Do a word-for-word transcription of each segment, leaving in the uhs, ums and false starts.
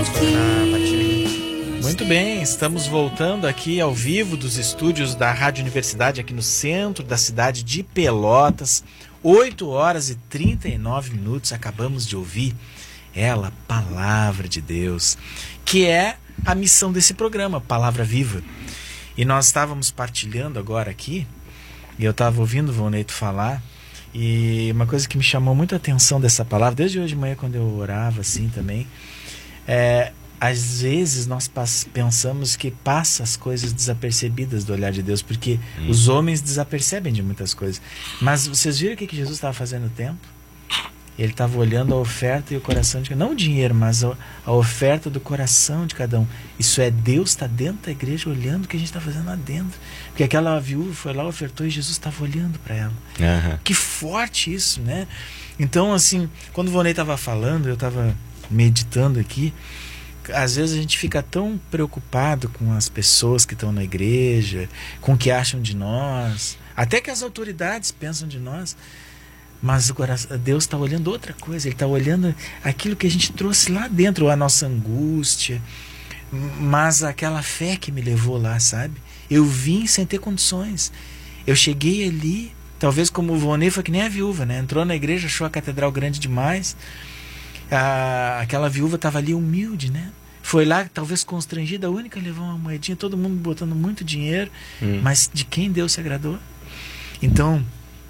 Muito bem, estamos voltando aqui ao vivo dos estúdios da Rádio Universidade aqui no centro da cidade de Pelotas. oito horas e trinta e nove minutos, acabamos de ouvir ela, Palavra de Deus, que é a missão desse programa, Palavra Viva. E nós estávamos partilhando agora aqui, e eu estava ouvindo o Voneito falar, e uma coisa que me chamou muito a atenção dessa palavra, desde hoje de manhã quando eu orava assim também, é... às vezes nós pensamos que passa as coisas desapercebidas do olhar de Deus, porque hum. os homens desapercebem de muitas coisas. Mas vocês viram o que Jesus estava fazendo no templo? Ele estava olhando a oferta e o coração de cada um. Não o dinheiro, mas a, a oferta do coração de cada um. Isso é, Deus está dentro da igreja olhando o que a gente está fazendo lá dentro. Porque aquela viúva foi lá, ofertou e Jesus estava olhando para ela. Uhum. Que forte isso, né? Então, assim, quando o Vonei estava falando, eu estava meditando aqui, às vezes a gente fica tão preocupado com as pessoas que estão na igreja, com o que acham de nós, até que as autoridades pensam de nós, mas agora Deus está olhando outra coisa. Ele está olhando aquilo que a gente trouxe lá dentro, a nossa angústia, mas aquela fé que me levou lá, sabe? Eu vim sem ter condições, eu cheguei ali, talvez como o Vonei foi que nem a viúva, né? Entrou na igreja, achou a catedral grande demais. Ah, aquela viúva estava ali humilde, né? Foi lá, talvez constrangida, a única levou uma moedinha, todo mundo botando muito dinheiro, hum. mas de quem Deus se agradou? Então,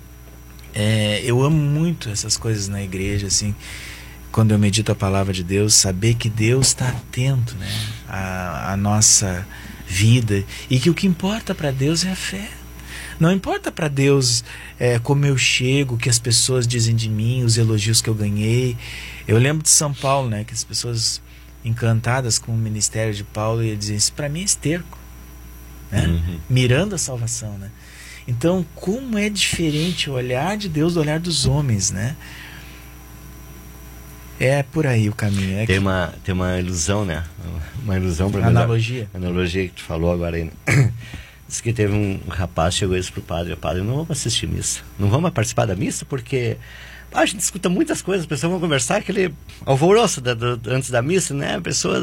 é, eu amo muito essas coisas na igreja, assim, quando eu medito a palavra de Deus, saber que Deus está atento, né, à, à nossa vida, e que o que importa para Deus é a fé. Não importa para Deus é, como eu chego, o que as pessoas dizem de mim, os elogios que eu ganhei. Eu lembro de São Paulo, né, que as pessoas encantadas com o ministério de Paulo iam dizer, isso para mim é esterco, né? Uhum. Mirando a salvação, né? Então, como é diferente o olhar de Deus do olhar dos homens, né? É por aí o caminho. É tem, que... uma, tem uma ilusão, né? Uma ilusão para analogia. A analogia que tu falou agora aí, né? Diz que teve um rapaz, chegou isso pro padre, o padre, não vamos assistir missa, não vamos participar da missa porque a gente escuta muitas coisas, as pessoas vão conversar, aquele alvoroço da, do, antes da missa, né, a pessoa...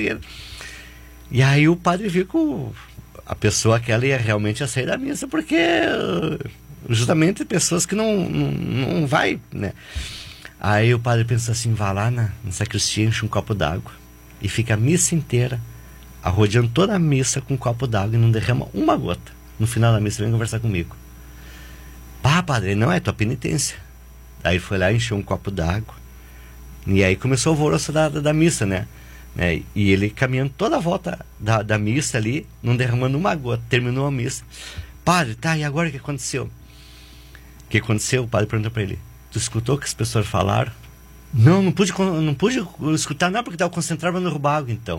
E aí o padre viu que a pessoa aquela ia realmente ia sair da missa, porque justamente pessoas que não, não, não vai, né. Aí o padre pensa assim, vá lá na, na sacristia, enche um copo d'água e fica a missa inteira arrodeando toda a missa com um copo d'água e não derrama uma gota. No final da missa, vem conversar comigo. Pá, padre, não é tua penitência. Aí foi lá, encheu um copo d'água. E aí começou o alvoroço da, da, da missa, né? né? E ele caminhando toda a volta da, da missa ali, não derramando uma gota. Terminou a missa. Padre, tá, e agora o que aconteceu? O que aconteceu? O padre perguntou para ele. Tu escutou o que as pessoas falaram? Não, não pude, não pude escutar, não, porque estava concentrado para não roubar água, então.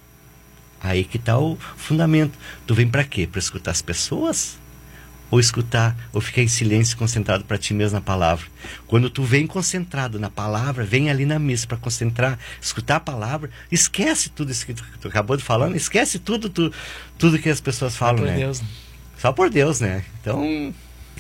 Aí que está o fundamento. Tu vem para quê? Para escutar as pessoas? Ou escutar, ou ficar em silêncio concentrado para ti mesmo na palavra? Quando tu vem concentrado na palavra, vem ali na missa para concentrar, escutar a palavra, esquece tudo isso que tu, tu acabou de falar, esquece tudo, tu, tudo que as pessoas falam, Só por né? Deus. Só por Deus, né? Então...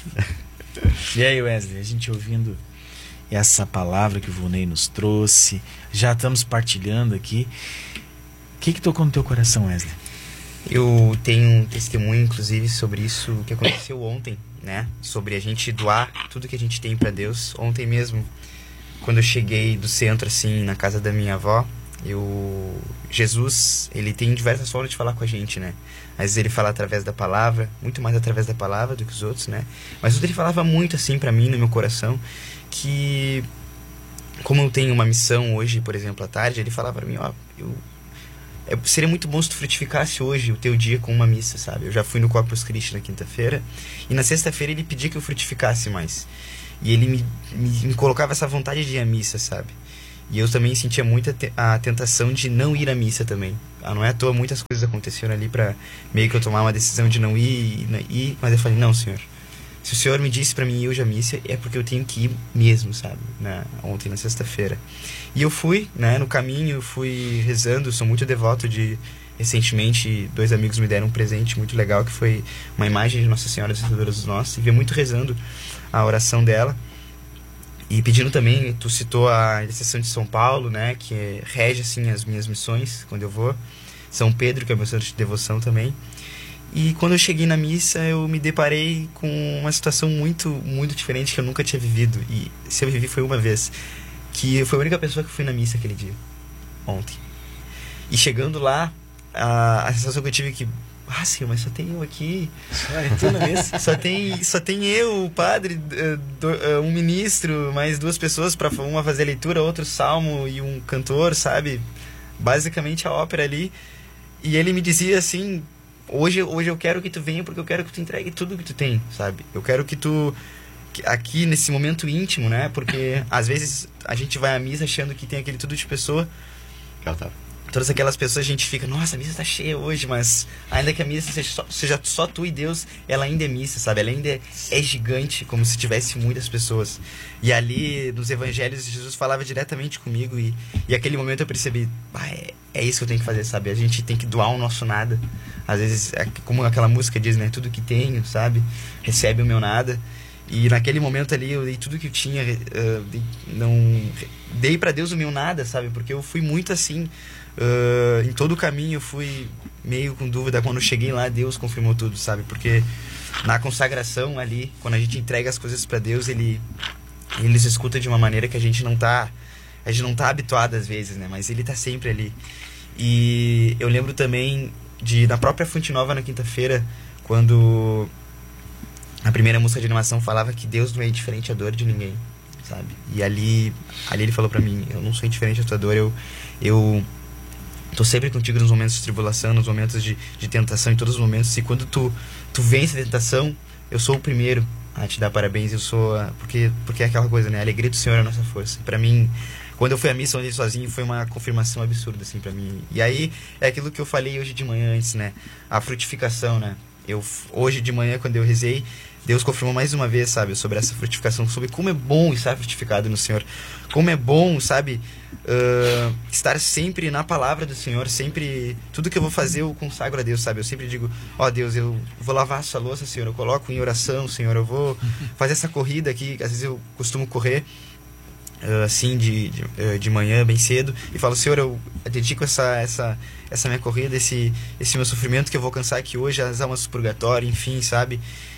E aí, Wesley, a gente ouvindo essa palavra que o Vonei nos trouxe, já estamos partilhando aqui. O que que tocou no teu coração, Wesley? Eu tenho um testemunho, inclusive, sobre isso que aconteceu ontem, né? Sobre a gente doar tudo que a gente tem para Deus. Ontem mesmo, quando eu cheguei do centro, assim, na casa da minha avó, eu... Jesus, ele tem diversas formas de falar com a gente, né? Às vezes ele fala através da palavra, muito mais através da palavra do que os outros, né? Mas ele falava muito, assim, para mim, no meu coração, que... Como eu tenho uma missão hoje, por exemplo, à tarde, ele falava para mim, ó, eu... É, seria muito bom se tu frutificasse hoje o teu dia com uma missa, sabe? Eu já fui no Corpus Christi na quinta-feira e na sexta-feira ele pedia que eu frutificasse mais. E ele me, me, me colocava essa vontade de ir à missa, sabe? E eu também sentia muita te a tentação de não ir à missa também. Ah, não é à toa, muitas coisas aconteceram ali pra meio que eu tomar uma decisão de não ir, ir mas eu falei, não, senhor. Se o senhor me disse pra mim ir hoje à missa, é porque eu tenho que ir mesmo, sabe? Na, ontem, na sexta-feira. E eu fui, né? No caminho, eu fui rezando. Sou muito devoto de... Recentemente, dois amigos me deram um presente muito legal, que foi uma imagem de Nossa Senhora Senhora dos Nossos. E vi muito rezando a oração dela. E pedindo também, tu citou a Intercessão de São Paulo, né, que rege assim as minhas missões quando eu vou. São Pedro, que é meu santo de devoção também. E quando eu cheguei na missa, eu me deparei com uma situação muito, muito diferente que eu nunca tinha vivido. E se eu vivi foi uma vez, que foi a única pessoa que fui na missa aquele dia, ontem. E chegando lá, a, a sensação que eu tive é que, ah, Senhor, mas só tem eu aqui. Ah, é tu na missa? Só tem, só tem eu, o padre, um ministro, mais duas pessoas, para uma fazer a leitura, outro salmo e um cantor, sabe? Basicamente a ópera ali. E ele me dizia assim, hoje, hoje eu quero que tu venha porque eu quero que tu entregue tudo que tu tem, sabe? Eu quero que tu, aqui nesse momento íntimo, né? Porque às vezes a gente vai à missa achando que tem aquele tudo de pessoa. Todas aquelas pessoas a gente fica, nossa, a missa tá cheia hoje, mas ainda que a missa seja só, seja só tu e Deus, ela ainda é missa, sabe? Ela ainda é, é gigante, como se tivesse muitas pessoas. E ali, nos evangelhos, Jesus falava diretamente comigo e, e aquele momento eu percebi, ah, é, é isso que eu tenho que fazer, sabe? A gente tem que doar o nosso nada. Às vezes, é como aquela música diz, né? Tudo que tenho, sabe? Recebe o meu nada. E naquele momento ali eu dei tudo que eu tinha, uh, dei, não, dei pra Deus o meu nada, sabe? Porque eu fui muito assim... Uh, em todo o caminho eu fui meio com dúvida. Quando eu cheguei lá, Deus confirmou tudo, sabe? Porque na consagração ali, quando a gente entrega as coisas para Deus, ele ele nos escuta de uma maneira que a gente não tá a gente não tá habituado às vezes, né? Mas ele tá sempre ali. E eu lembro também de na própria Fonte Nova na quinta-feira, quando a primeira música de animação falava que Deus não é indiferente à dor de ninguém, sabe? E ali ali ele falou para mim, eu não sou indiferente à tua dor, eu eu tô sempre contigo nos momentos de tribulação, nos momentos de, de tentação, em todos os momentos. E quando tu, tu vence a tentação, eu sou o primeiro a te dar parabéns. Eu sou a, porque, porque é aquela coisa, né? A alegria do Senhor é a nossa força. E pra mim, quando eu fui à missa onde sozinho, foi uma confirmação absurda, assim, pra mim. E aí, é aquilo que eu falei hoje de manhã antes, né? A frutificação, né? Eu, hoje de manhã, quando eu rezei, Deus confirmou mais uma vez, sabe? Sobre essa frutificação, sobre como é bom estar frutificado no Senhor. Como é bom, sabe? Uh, estar sempre na palavra do Senhor, sempre, tudo que eu vou fazer eu consagro a Deus, sabe? Eu sempre digo, ó oh, Deus, eu vou lavar essa louça, Senhor, eu coloco em oração, Senhor, eu vou fazer essa corrida aqui, às vezes eu costumo correr uh, assim de, de, uh, de manhã, bem cedo, e falo, Senhor, eu dedico essa, essa, essa minha corrida, esse, esse meu sofrimento que eu vou alcançar aqui hoje, as almas do purgatório, enfim, sabe?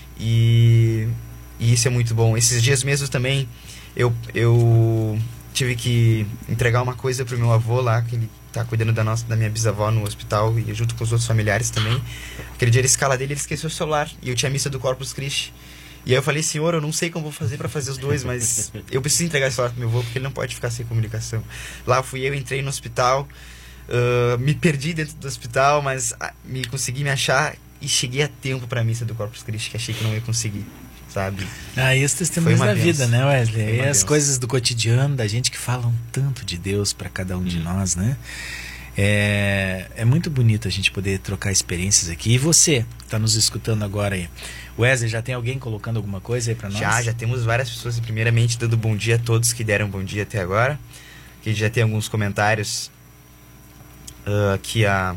E, e isso é muito bom. Esses dias mesmo também eu, eu tive que entregar uma coisa pro meu avô lá, que ele tá cuidando da, nossa, da minha bisavó no hospital, e junto com os outros familiares também. Aquele dia, a escala dele, ele esqueceu o celular, e eu tinha a missa do Corpus Christi. E aí eu falei, Senhor, eu não sei como vou fazer para fazer os dois, mas eu preciso entregar esse celular pro meu avô, porque ele não pode ficar sem comunicação. Lá fui eu, entrei no hospital, uh, me perdi dentro do hospital, mas uh, me consegui me achar e cheguei a tempo para a missa do Corpus Christi, que achei que não ia conseguir, sabe? Ah, e os testemunhos da benção. vida, né, Wesley? E as benção. coisas do cotidiano da gente que falam tanto de Deus para cada um hum. de nós, né? É, é muito bonito a gente poder trocar experiências aqui. E você, que está nos escutando agora aí, Wesley, já tem alguém colocando alguma coisa aí para nós? Já, já temos várias pessoas, primeiramente dando bom dia a todos que deram bom dia até agora. Que já tem alguns comentários uh, aqui a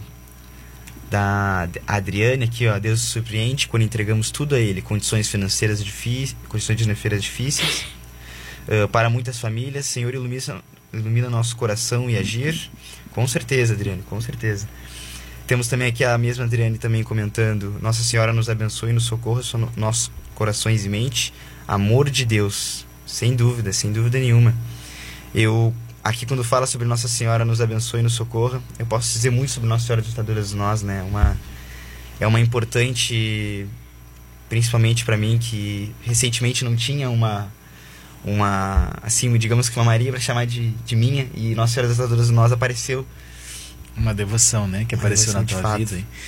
da Adriane aqui, ó, Deus nos surpreende quando entregamos tudo a Ele, condições financeiras difíceis, condições financeiras difíceis, uh, para muitas famílias, Senhor, ilumina, ilumina nosso coração e agir. Com certeza, Adriane, com certeza. Temos também aqui a mesma Adriane também comentando, Nossa Senhora nos abençoe e nos socorra no, nossos corações e mente, amor de Deus, sem dúvida, sem dúvida nenhuma. Eu aqui, quando fala sobre Nossa Senhora nos abençoe e nos socorra, eu posso dizer muito sobre Nossa Senhora Ajudadora de nós, né? Uma, é uma importante, principalmente para mim, que recentemente não tinha uma, uma assim, digamos que uma Maria para chamar de, de minha, e Nossa Senhora Ajudadora de nós apareceu. Uma devoção, né? Que uma apareceu na tua vida. Aí.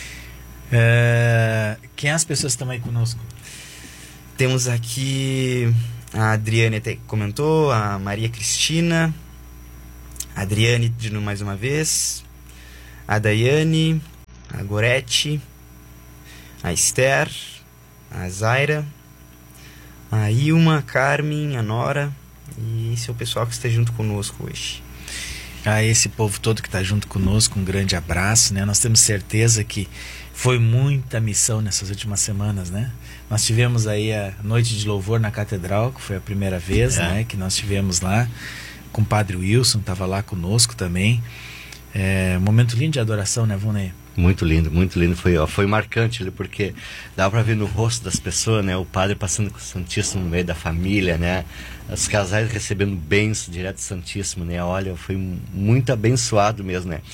É, quem é as pessoas que estão aí conosco? Temos aqui a Adriane até comentou, a Maria Cristina, a Adriane de mais uma vez, a Daiane, a Gorete, a Esther, a Zaira, a Ilma, a Carmen, a Nora, e esse é o pessoal que está junto conosco hoje. A esse povo todo que está junto conosco, um grande abraço, né? Nós temos certeza que foi muita missão nessas últimas semanas, né? Nós tivemos aí a noite de louvor na Catedral, que foi a primeira vez, é. né? Que nós tivemos lá, com o Padre Wilson, estava lá conosco também. É, um momento lindo de adoração, né, Vonei? Muito lindo, muito lindo. Foi, ó, foi marcante ali, porque dá para ver no rosto das pessoas, né? O padre passando com o Santíssimo no meio da família, né? Os casais recebendo bênçãos direto do Santíssimo, né? Olha, foi muito abençoado mesmo, né?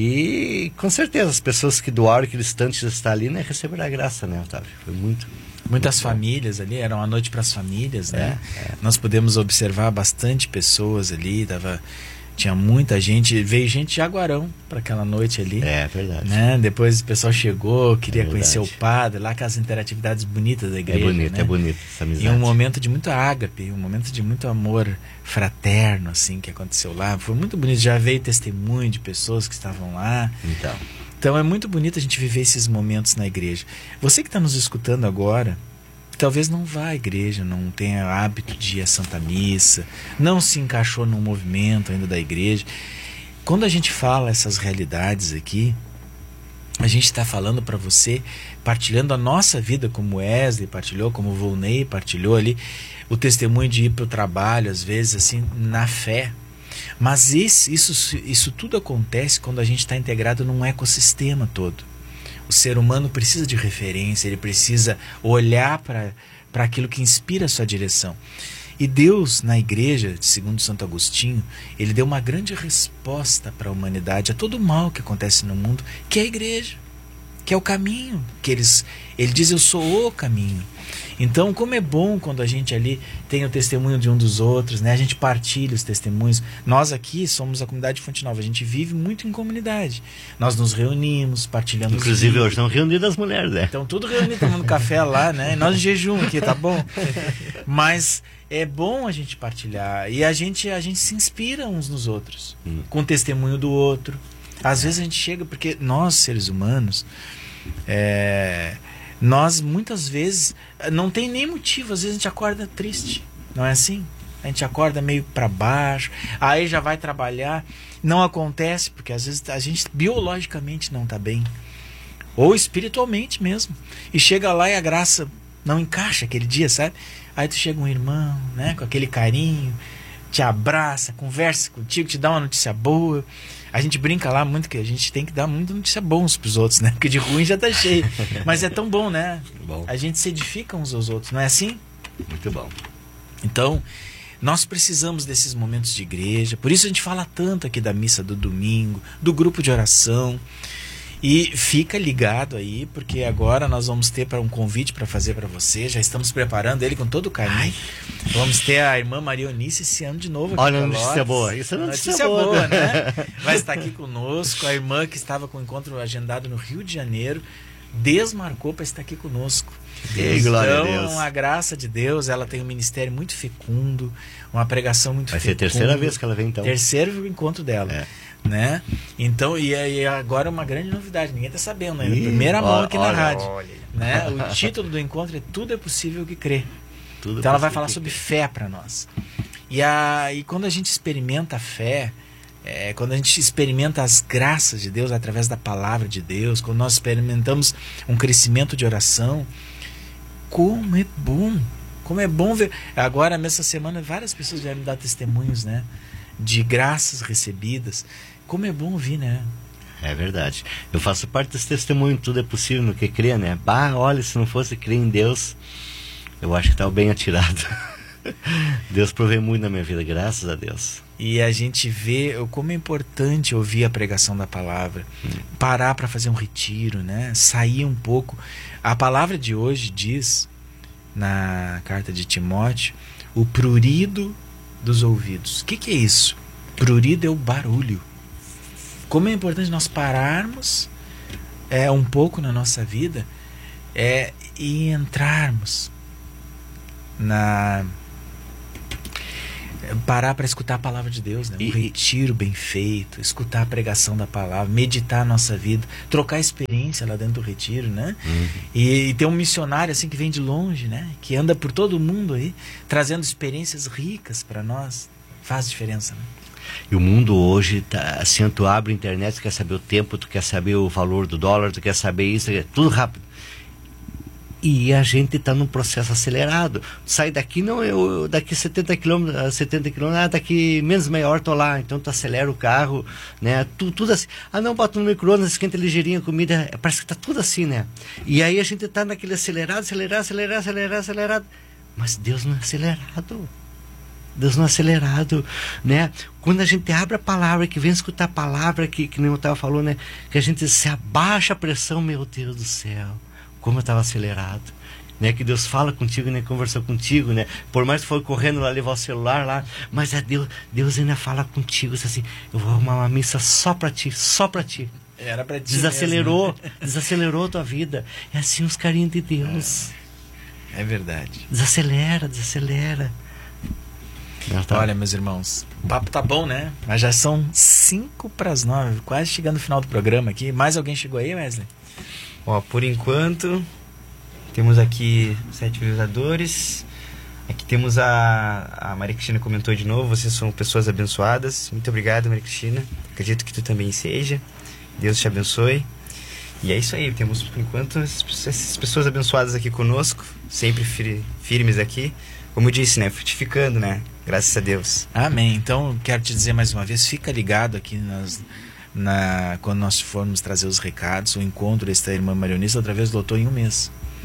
E com certeza as pessoas que doaram aquele instante de estar ali, né? Receberam a graça, né, Otávio? Foi muito... Muitas muito famílias bom. Ali, era uma noite para as famílias, né? É, é. Nós pudemos observar bastante pessoas ali, tava... Tinha muita gente, veio gente de Jaguarão para aquela noite ali. É, verdade. Né? Depois o pessoal chegou, queria é conhecer o padre, lá com as interatividades bonitas da igreja. É bonito, né? é bonito essa amizade. E um momento de muito ágape, um momento de muito amor fraterno, assim, que aconteceu lá. Foi muito bonito, já veio testemunho de pessoas que estavam lá. Então, então é muito bonito a gente viver esses momentos na igreja. Você que está nos escutando agora, talvez não vá à igreja, não tenha hábito de ir à Santa Missa, não se encaixou num movimento ainda da igreja. Quando a gente fala essas realidades aqui, a gente está falando para você, partilhando a nossa vida, como Wesley partilhou, como Volney partilhou ali, o testemunho de ir para o trabalho, às vezes, assim, na fé. Mas isso, isso, isso tudo acontece quando a gente está integrado num ecossistema todo. O ser humano precisa de referência, ele precisa olhar para para aquilo que inspira a sua direção. E Deus, na igreja, segundo Santo Agostinho, ele deu uma grande resposta para a humanidade, a todo o mal que acontece no mundo, que é a igreja, que é o caminho. Que eles, ele diz, eu sou o caminho. Então, como é bom quando a gente ali tem o testemunho de um dos outros, né? A gente partilha os testemunhos. Nós aqui somos a comunidade Fonte Nova, a gente vive muito em comunidade. Nós nos reunimos, partilhamos. Inclusive hoje estão reunidas as mulheres, né? Então tudo reunido, tomando café lá, né? E nós em jejum aqui, tá bom? Mas é bom a gente partilhar. E a gente, a gente se inspira uns nos outros, hum. com o testemunho do outro. Às é. vezes a gente chega, porque nós, seres humanos, é... nós muitas vezes não tem nem motivo, às vezes a gente acorda triste, não é assim? A gente acorda meio para baixo, aí já vai trabalhar, não acontece, porque às vezes a gente biologicamente não está bem, ou espiritualmente mesmo, e chega lá e a graça não encaixa aquele dia, sabe? Aí tu chega um irmão, né, com aquele carinho, te abraça, conversa contigo, te dá uma notícia boa. A gente brinca lá muito que a gente tem que dar muita notícia boa uns pros outros, né? Porque de ruim já tá cheio. Mas é tão bom, né? Bom. A gente se edifica uns aos outros, não é assim? Muito bom. Então, nós precisamos desses momentos de igreja. Por isso a gente fala tanto aqui da missa do domingo, do grupo de oração. E fica ligado aí, porque agora nós vamos ter para um convite para fazer para você. Já estamos preparando ele com todo o carinho. Ai. Vamos ter a irmã Maria Eunice esse ano de novo aqui. Olha, notícia boa. Isso é notícia, notícia boa, boa, né? Vai estar aqui conosco. A irmã que estava com o encontro agendado no Rio de Janeiro desmarcou para estar aqui conosco. Ei, glória então, a Deus. a graça de Deus, ela tem um ministério muito fecundo, uma pregação muito Vai fecunda. Vai ser a terceira vez que ela vem, então. Terceiro encontro dela. É. Né? Então, e, e agora uma grande novidade, ninguém está sabendo, né? Ih, Primeira mão olha, aqui na olha, rádio. olha. Né? O título do encontro é Tudo é Possível que Crê. Tudo então ela vai falar sobre fé para nós. E, a, e quando a gente experimenta a fé, é, quando a gente experimenta as graças de Deus através da palavra de Deus, quando nós experimentamos um crescimento de oração, como é bom, como é bom ver. Agora, nessa semana, várias pessoas vieram me dar testemunhos, né? De graças recebidas. Como é bom ouvir, né? É verdade. Eu faço parte desse testemunho, tudo é possível no que crê, né? Bah, olha, se não fosse crer em Deus, eu acho que estava bem atirado. Deus proveu muito na minha vida, graças a Deus. E a gente vê como é importante ouvir a pregação da palavra, hum. parar para fazer um retiro, né? Sair um pouco. A palavra de hoje diz, na carta de Timóteo, o prurido dos ouvidos. O que, que é isso? Prurido é o barulho. Como é importante nós pararmos é, um pouco na nossa vida é, e entrarmos na... parar para escutar a palavra de Deus, né? Um e, retiro bem feito, escutar a pregação da palavra, meditar a nossa vida, trocar experiência lá dentro do retiro, né? Uhum. E, e ter um missionário assim que vem de longe, né? Que anda por todo o mundo aí, trazendo experiências ricas para nós, faz diferença, né? E o mundo hoje, tá, assim, tu abre a internet, tu quer saber o tempo, tu quer saber o valor do dólar, tu quer saber isso, tudo rápido. E a gente está num processo acelerado. Sai daqui, não, eu daqui setenta quilômetros, setenta quilômetros, ah, daqui menos meia hora tô lá. Então tu acelera o carro, né? Tu, tudo assim. Ah, não, bota no micro-ondas, esquenta ligeirinho a comida. Parece que tá tudo assim, né? E aí a gente tá naquele acelerado, acelerado, acelerado, acelerado, acelerado. Mas Deus não é acelerado. Deus não é acelerado, né? Quando a gente abre a palavra, que vem escutar a palavra, que, que nem eu estava falando, né? Que a gente se abaixa a pressão, meu Deus do céu. Como eu estava acelerado, né? Que Deus fala contigo, né? Conversa contigo, né? Por mais que for correndo lá, levar o celular lá, mas é Deus, Deus ainda fala contigo, assim, eu vou arrumar uma missa só para ti, só para ti. Era para ti Desacelerou, mesmo. desacelerou a tua vida. É assim os carinhos de Deus. É, é verdade. Desacelera, desacelera. Tá. Olha, meus irmãos, o papo tá bom, né? Mas já são cinco para as nove, quase chegando no final do programa aqui. Mais alguém chegou aí, Wesley? Ó, por enquanto, temos aqui sete visualizadores. Aqui temos a, a Maria Cristina comentou de novo, vocês são pessoas abençoadas. Muito obrigado, Maria Cristina. Acredito que tu também seja. Deus te abençoe. E é isso aí, temos por enquanto essas pessoas abençoadas aqui conosco, sempre fir, firmes aqui. Como eu disse, né, frutificando, né? Graças a Deus. Amém. Então, quero te dizer mais uma vez, fica ligado aqui nas... Na, quando nós formos trazer os recados, o encontro desta irmã Marionista outra vez lotou em um mês.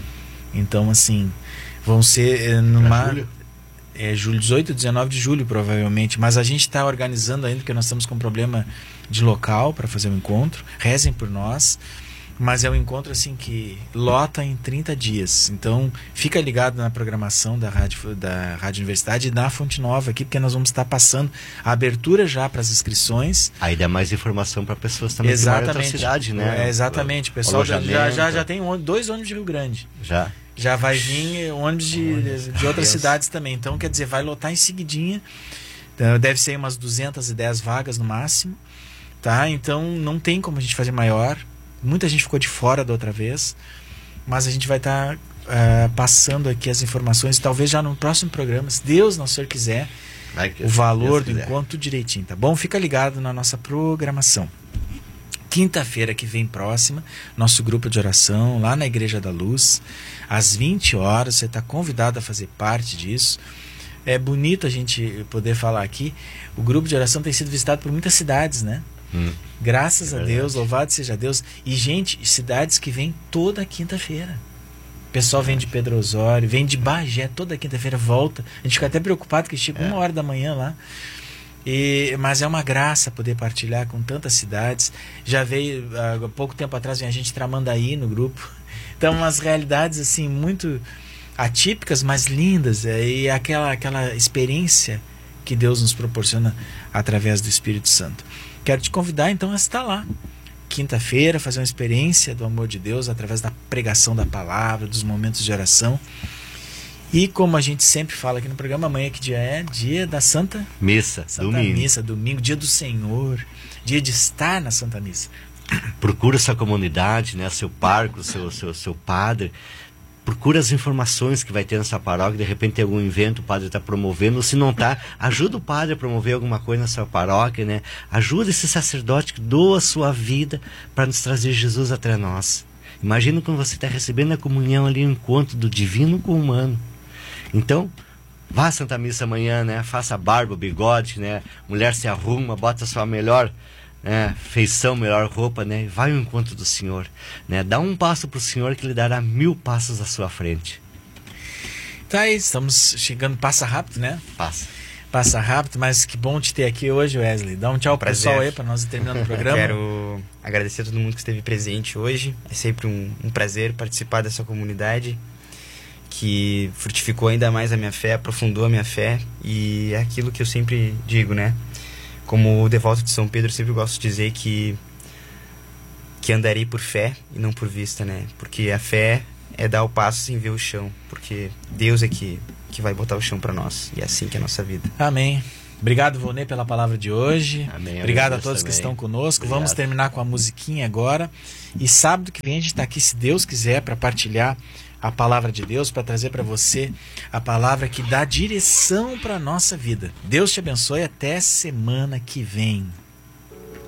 Então, assim, vão ser é, numa julho. É, julho, dezoito, dezenove de julho, provavelmente. Mas a gente está organizando ainda, porque nós estamos com um problema de local para fazer o encontro. Rezem por nós. Mas é um encontro assim que lota em trinta dias. Então, fica ligado na programação da Rádio, da Rádio Universidade e da Fonte Nova aqui, porque nós vamos estar passando a abertura já para as inscrições. Aí dá mais informação para pessoas também que moram em outra cidade, né? É, exatamente. O pessoal já, já, já, já tem dois ônibus de Rio Grande. Já. Já vai vir ônibus de, de, de outras cidades também. Então, quer dizer, vai lotar em seguidinha. Então, deve ser umas duzentas e dez vagas no máximo. Tá? Então, não tem como a gente fazer maior. Muita gente ficou de fora da outra vez, mas a gente vai estar tá, uh, passando aqui as informações, talvez já no próximo programa, se Deus não Senhor quiser, o valor do encontro tudo direitinho, tá bom? Fica ligado na nossa programação. Quinta-feira que vem próxima, nosso grupo de oração lá na Igreja da Luz, às vinte horas, você está convidado a fazer parte disso. É bonito a gente poder falar aqui, o grupo de oração tem sido visitado por muitas cidades, né? Hum. Graças é a Deus, louvado seja Deus. E, gente, cidades que vêm toda quinta-feira. O pessoal vem de Pedro Osório, vem de Bagé, toda quinta-feira volta. A gente fica até preocupado que chega é. uma hora da manhã lá. E, mas é uma graça poder partilhar com tantas cidades. Já veio, há pouco tempo atrás, vem a gente Tramandaí no grupo. Então, umas realidades assim muito atípicas, mas lindas. E aquela, aquela experiência que Deus nos proporciona através do Espírito Santo. Quero te convidar então a estar lá, quinta-feira, fazer uma experiência do amor de Deus através da pregação da palavra, dos momentos de oração. E como a gente sempre fala aqui no programa, amanhã que dia é? Dia da Santa Missa, Santa domingo. Missa, domingo, dia do Senhor, dia de estar na Santa Missa. Procura sua comunidade, né, seu parco, seu, seu, seu padre. Procura as informações que vai ter nessa paróquia. De repente tem algum evento, o padre está promovendo. Se não está, ajuda o padre a promover alguma coisa na sua paróquia, né? Ajuda esse sacerdote que doa a sua vida para nos trazer Jesus até nós. Imagina quando você está recebendo a comunhão ali, o encontro do divino com o humano. Então, vá à Santa Missa amanhã, né? Faça barba, bigode, né? Mulher se arruma, bota a sua melhor... É, feição, melhor roupa, né? Vai ao encontro do Senhor, né? Dá um passo para o Senhor que Ele dará mil passos à sua frente. Tá aí, estamos chegando, passa rápido, né? Passa. Passa rápido, mas que bom te ter aqui hoje, Wesley. Dá um tchau pro pessoal aí para nós terminando o programa. Quero agradecer a todo mundo que esteve presente hoje. É sempre um, um prazer participar dessa comunidade que frutificou ainda mais a minha fé, aprofundou a minha fé, e é aquilo que eu sempre digo, né? Como devoto de São Pedro, eu sempre gosto de dizer que que andarei por fé e não por vista, né? Porque a fé é dar o passo sem ver o chão, porque Deus é que, que vai botar o chão para nós, e é assim que é a nossa vida. Amém. Obrigado, Volney, pela palavra de hoje. Amém. Obrigado a Deus todos também. que estão conosco. Obrigado. Vamos terminar com a musiquinha agora. E sábado que vem a gente está aqui, se Deus quiser, para partilhar a palavra de Deus, para trazer para você a palavra que dá direção para a nossa vida. Deus te abençoe. Até semana que vem.